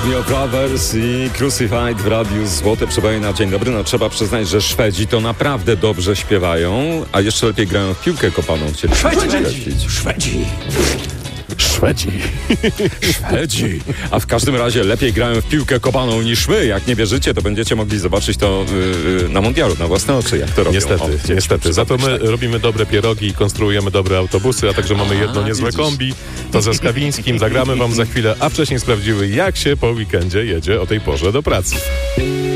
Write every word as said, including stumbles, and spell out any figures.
Me of Brothers i Crucified w Radiu Złote Przeboje na dzień dobry. No trzeba przyznać, że Szwedzi to naprawdę dobrze śpiewają, a jeszcze lepiej grają w piłkę kopaną. Chcieli Szwedzi! Szwedzi! Szwedzi. Szwedzi. A w każdym razie lepiej grają w piłkę kopaną niż my. Jak nie wierzycie, to będziecie mogli zobaczyć to yy, na mundialu, na własne oczy, jak to robią. Niestety, o, niestety. Za to my robimy dobre pierogi i konstruujemy dobre autobusy, a także mamy jedno A, niezłe widzisz. kombi. To ze Skawińskim zagramy wam za chwilę, a wcześniej sprawdziły, jak się po weekendzie jedzie o tej porze do pracy.